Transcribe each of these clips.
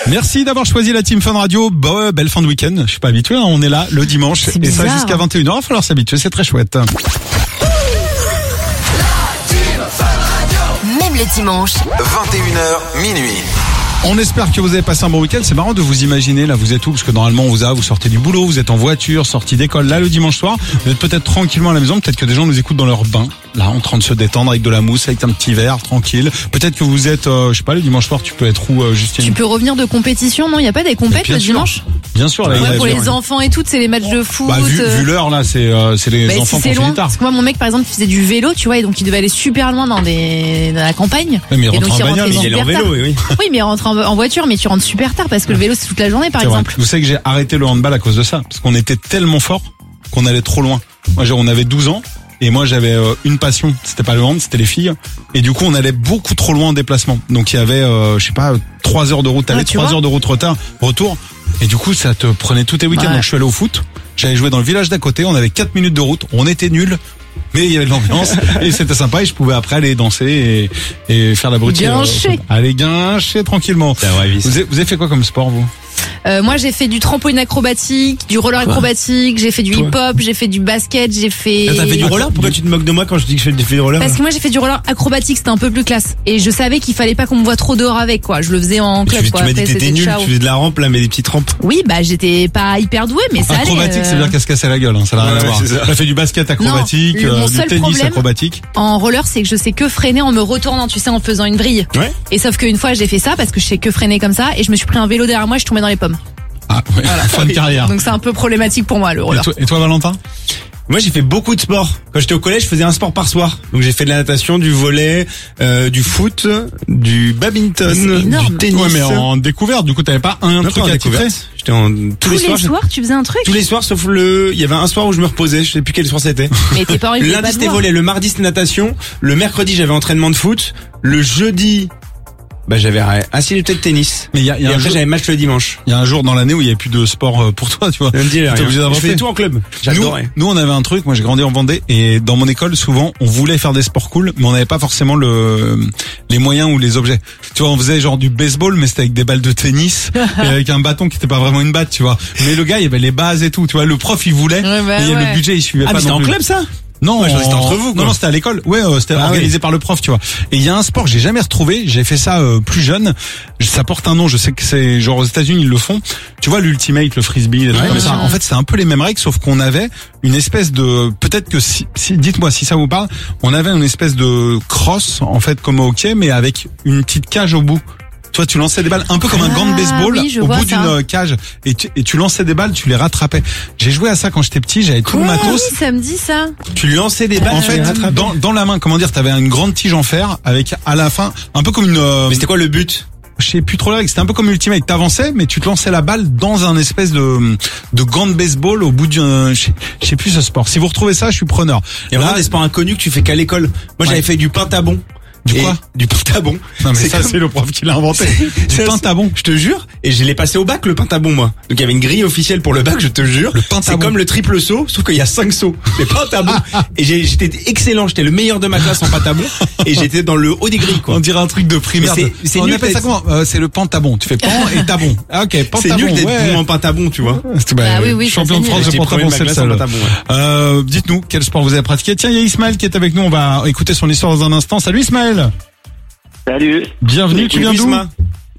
Merci d'avoir choisi la Team Fun Radio. Belle fin de week-end. Je suis pas habitué, hein. On est là le dimanche. C'est et bizarre. ça jusqu'à 21h. Il va falloir s'habituer. C'est très chouette. Même le dimanche. 21h, minuit. On espère que vous avez passé un bon week-end. C'est marrant de vous imaginer, là vous êtes où? Parce que normalement vous sortez du boulot, vous êtes en voiture, sortie d'école. Là le dimanche soir, vous êtes peut-être tranquillement à la maison. Peut-être que des gens nous écoutent dans leur bain, là en train de se détendre avec de la mousse, avec un petit verre, tranquille. Peut-être que vous êtes, je sais pas, le dimanche soir tu peux être où, Justine? Tu peux revenir de compétition, non? Il y a pas des compètes Bien le sûr. dimanche? Bien sûr, là, il y a- Pour les enfants et tout, c'est les matchs de foot. Bah, vu l'heure là, c'est les Bah, enfants si qui c'est ont loin, fini tard. parce que moi mon mec par exemple faisait du vélo, tu vois, et donc il devait aller super loin dans la campagne. Ouais, mais il et rentre donc en bagnole, rentrait mais Il est en super vélo, tard. oui. Oui, mais il rentre en voiture, mais tu rentres super tard parce que le vélo c'est toute la journée par C'est vrai. exemple. Vous savez que j'ai arrêté le handball à cause de ça, parce qu'on était tellement fort qu'on allait trop loin. Moi, on avait 12 ans. Et moi j'avais une passion, c'était pas le hand, c'était les filles. Et du coup on allait beaucoup trop loin en déplacement. Donc il y avait, je sais pas, 3 heures de route aller, tu 3 vois. heures de route retour. Et du coup ça te prenait tous tes week-ends. Ouais. Donc je suis allé au foot, j'allais jouer dans le village d'à côté, on avait 4 minutes de route, on était nuls. Mais il y avait de l'ambiance et c'était sympa et je pouvais après aller danser et faire la brutille. Guincher. Aller guincher tranquillement. C'est la vraie vie, ça. Vous avez fait quoi comme sport vous? Moi j'ai fait du trampoline acrobatique, du roller acrobatique, j'ai fait du hip-hop, j'ai fait du basket, j'ai fait... T'as fait du roller? Pourquoi tu te moques de moi quand je dis que je fais du roller? Parce que moi j'ai fait du roller acrobatique, c'était un peu plus classe. Et je savais qu'il fallait pas qu'on me voit trop dehors avec, quoi. Je le faisais en club, Tu quoi. m'as dit Après, que t'étais c'était nul, ciao. tu faisais de la rampe là, mais des petites rampes. Oui, bah j'étais pas hyper douée, mais ça allait. Acrobatique, c'est bien qu'à se casser la gueule, hein, ça n'a rien à Ouais, voir. c'est ça. T'as fait du basket acrobatique, Non, mon du seul tennis problème- acrobatique. En roller, c'est que je sais que freiner en me retournant, tu sais, en faisant une vrille. Ouais. Et sauf qu'une fois, j'ai fait ça parce que je sais que freiner comme ça et je me suis pris un vélo derrière moi, je tombais dans les pommes. Ah, ouais, fin de carrière. Donc c'est un peu problématique pour moi, le roller. Et toi, Valentin? Moi, j'ai fait beaucoup de sport. Quand j'étais au collège, je faisais un sport par soir. Donc j'ai fait de la natation, du volley, du foot, du badminton, C'est énorme. du tennis. Ouais, mais en découverte, du coup, t'avais pas un Non, truc pas en à titrer? découverte. J'étais en Tous les soirs, tu faisais un truc? Tous les soirs, sauf il y avait un soir où je me reposais. Je sais plus quel soir c'était. Mais tes parents, ils Le voulaient pas lundi te c'était voir. volley, le mardi c'était natation, le mercredi j'avais entraînement de foot, le jeudi j'avais peut-être tennis. Mais il y a Et un après jour, j'avais match le dimanche. il y a un jour dans l'année où il y avait plus de sport pour toi, tu vois. Lundi, T'es obligé je d'inventer. faisais tout en club. J'adorais. Nous, on avait un truc. Moi, j'ai grandi en Vendée et dans mon école, souvent, on voulait faire des sports cool, mais on n'avait pas forcément les moyens ou les objets. Tu vois, on faisait genre du baseball, mais c'était avec des balles de tennis et avec un bâton qui était pas vraiment une batte, tu vois. Mais le gars, il y avait les bases et tout. Tu vois, le prof, il voulait, Ouais, bah, et ouais. le budget, il suivait Ah pas mais c'était non en plus. club ça? Non, Ouais, je pensais que c'était entre vous, quoi. Non, c'était à l'école. Ouais, c'était Ah organisé par le prof, tu vois. Et il y a un sport que j'ai jamais retrouvé. J'ai fait ça plus jeune. Ça porte un nom. Je sais que c'est genre aux États-Unis ils le font. Tu vois l'ultimate, le frisbee, des trucs comme ça. En fait, c'est un peu les mêmes règles, sauf qu'on avait une espèce de. Peut-être que si dites-moi si ça vous parle. On avait une espèce de crosse, en fait, comme au hockey, mais avec une petite cage au bout. Toi, tu lançais des balles un peu comme un gant de baseball oui, je au vois bout ça. d'une cage et tu lançais des balles, tu les rattrapais. J'ai joué à ça quand j'étais petit, j'avais tout le Ah matos. oui, ça me dit ça. Tu lançais des balles. En tu les fait, rattrapais. dans la main, comment dire, t'avais une grande tige en fer avec à la fin un peu comme une. Mais c'était quoi le but? Je sais plus trop la règle. C'était un peu comme Ultimate. T'avançais, mais tu te lançais la balle dans un espèce de gant de baseball au bout d'un. Je sais plus ce sport. Si vous retrouvez ça, je suis preneur. Il y a vraiment des sports inconnus que tu fais qu'à l'école. Moi j'avais fait du pentabon. Du quoi? Du pentabon. Non mais C'est ça comme- c'est le prof qui l'a inventé. C'est Du pentabon. Je te jure. Et je l'ai passé au bac le pentabon moi. Donc il y avait une grille officielle pour le bac, je te jure. Le pentabon. C'est comme le triple saut, sauf qu'il y a 5 sauts. C'est pentabon. Et j'étais excellent, j'étais le meilleur de ma classe en pentabon. Et j'étais dans le haut des grilles quoi. On dirait un truc de primaire. Mais c'est On nul appelle ça d'être- comment? C'est le pentabon. Tu fais pan et tabon. Ah ok, C'est pentabon. nul d'être ouais. bon en pentabon, tu vois. Ah oui, ça, champion de c'est France de J'étais premier pentabon, de ma c'est le classe en seul. pentabon, ouais. Dites-nous quel sport vous avez pratiqué. Tiens, il y a Ismaël qui est avec nous. On va écouter son histoire dans un instant. Salut Ismaël. Salut, Bienvenue. Tu viens d'où? Isma.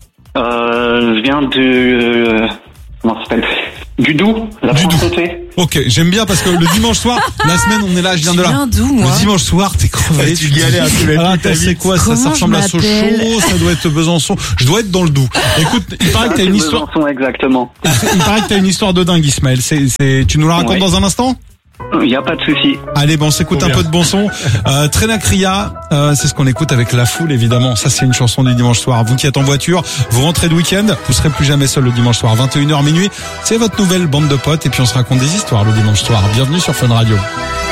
je viens de... comment ça s'appelle? Du Doubs, la Du Doubs. Franche-Comté. Ok, j'aime bien parce que le dimanche soir, la semaine on est là, je viens de là. Tu viens d'où, moi? Le dimanche soir, t'es crevé. Tu galères, tu vas Ah, toute ta c'est vie. quoi ça? Comment Ça ressemble je à Sochaux, m'appelle ça doit être Besançon. Je dois être dans le Doubs. Écoute, il paraît que t'as une histoire. Besançon, exactement. Il paraît que t'as une histoire de dingue, Ismaël. Tu nous la racontes Ouais. dans un instant? Il n'y a pas de souci. Allez, bon, on s'écoute un peu de bon son. Trenacria, c'est ce qu'on écoute avec La Foule, évidemment. Ça, c'est une chanson du dimanche soir. Vous qui êtes en voiture, vous rentrez de week-end, vous serez plus jamais seul le dimanche soir. 21h minuit, c'est votre nouvelle bande de potes et puis on se raconte des histoires le dimanche soir. Bienvenue sur Fun Radio.